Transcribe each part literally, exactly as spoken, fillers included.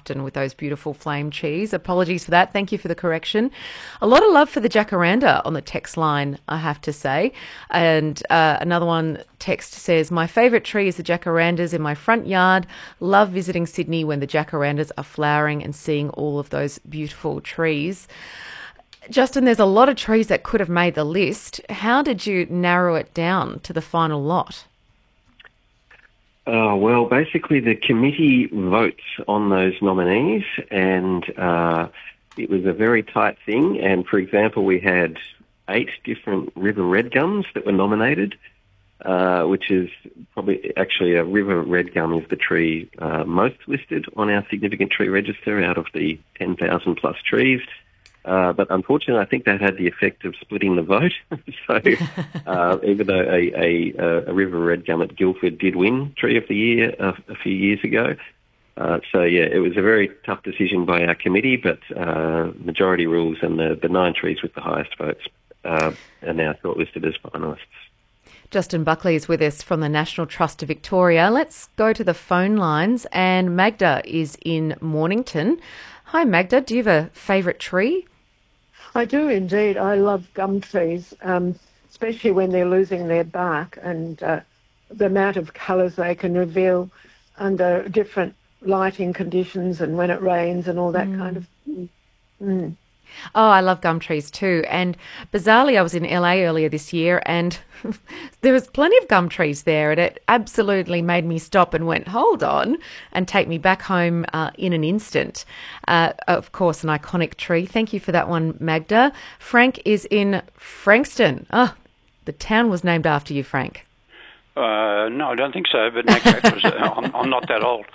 Grafton with those beautiful flame trees. Apologies for that. Thank you for the correction. A lot of love for the jacaranda on the text line, I have to say. And uh, another one text says, my favourite tree is the jacarandas in my front yard. Love visiting Sydney when the jacarandas are flowering and seeing all of those beautiful trees. Justin, there's a lot of trees that could have made the list. How did you narrow it down to the final lot? Uh, well, basically the committee votes on those nominees, and uh, it was a very tight thing. And, for example, we had eight different river red gums that were nominated, uh, which is probably actually a river red gum is the tree uh, most listed on our significant tree register out of the ten thousand plus trees. Uh, but unfortunately, I think that had the effect of splitting the vote. so uh, even though a, a, a river red gum at Guildford did win Tree of the Year a, a few years ago. Uh, so, yeah, it was a very tough decision by our committee, but uh, majority rules and the, the nine trees with the highest votes uh, are now shortlisted as finalists. Justin Buckley is with us from the National Trust of Victoria. Let's go to the phone lines, and Magda is in Mornington. Hi, Magda. Do you have a favourite tree? I do indeed. I love gum trees, um, especially when they're losing their bark and uh, the amount of colours they can reveal under different lighting conditions and when it rains and all that mm. kind of thing. Mm. Oh, I love gum trees too. And bizarrely, I was in L A earlier this year and there was plenty of gum trees there, and it absolutely made me stop and went, hold on, and take me back home uh, in an instant. Uh, of course, an iconic tree. Thank you for that one, Magda. Frank is in Frankston. Oh, the town was named after you, Frank. Uh, no, I don't think so, but next was, uh, I'm, I'm not that old.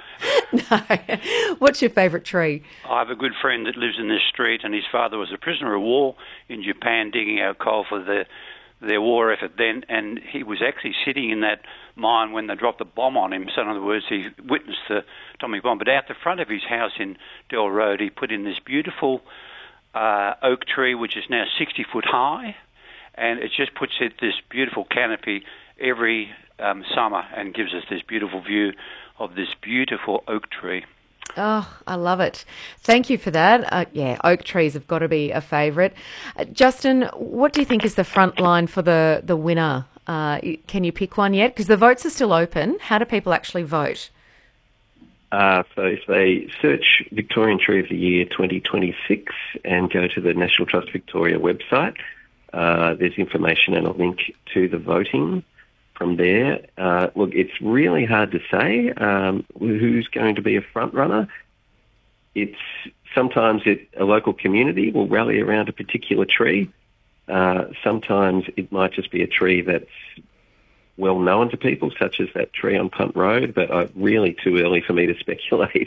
No. What's your favourite tree? I have a good friend that lives in this street, and his father was a prisoner of war in Japan digging out coal for the, their war effort then, and he was actually sitting in that mine when they dropped the bomb on him. So in other words, he witnessed the atomic bomb. But out the front of his house in Dell Road, he put in this beautiful uh, oak tree, which is now sixty foot high, and it just puts it this beautiful canopy every um, summer and gives us this beautiful view of this beautiful oak tree. Oh, I love it. Thank you for that. Uh, yeah, oak trees have got to be a favourite. Uh, Justin, what do you think is the front line for the, the winner? Uh, can you pick one yet? Because the votes are still open. How do people actually vote? Uh, so if they search Victorian Tree of the Year twenty twenty-six and go to the National Trust Victoria website, uh, there's information and a link to the voting. From there, uh, look, it's really hard to say um, who's going to be a front runner. It's sometimes it, a local community will rally around a particular tree. Uh, sometimes it might just be a tree that's well known to people, such as that tree on Punt Road, but uh, really too early for me to speculate.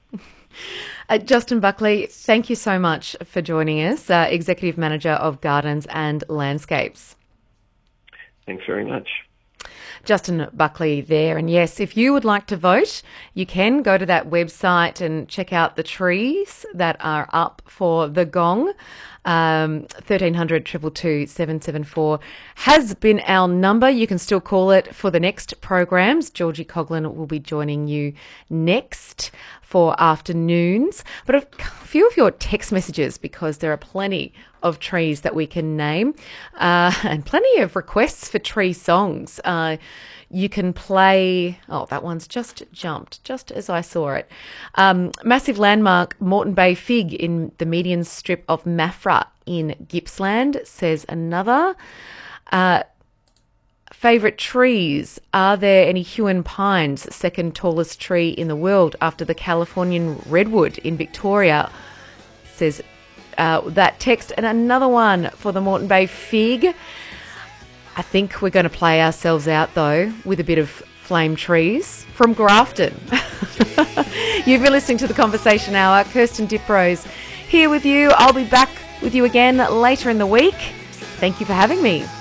uh, Justin Buckley, thank you so much for joining us, uh, Executive Manager of Gardens and Landscapes. Thanks very much. Justin Buckley there. And yes, if you would like to vote, you can go to that website and check out the trees that are up for the gong. Um, thirteen hundred, two two two, seven seven four has been our number. You can still call it for the next programs. Georgie Coughlin will be joining you next for afternoons. But a few of your text messages, because there are plenty of trees that we can name uh, and plenty of requests for tree songs. Uh, you can play, oh, that one's just jumped, just as I saw it. Um, massive landmark, Moreton Bay Fig in the median strip of Maffra in Gippsland, says another. Uh, Favourite trees, are there any Huon pines, second tallest tree in the world after the Californian redwood in Victoria, says uh, that text. And another one for the Moreton Bay Fig. I think we're going to play ourselves out, though, with a bit of Flame Trees from Grafton. You've been listening to The Conversation Hour. Kirsten Diprose here with you. I'll be back with you again later in the week. Thank you for having me.